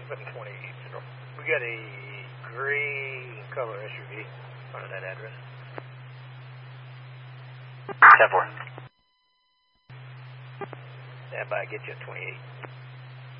728. We got a gray color SUV under that address. 10-4. Stand by, get you at 28.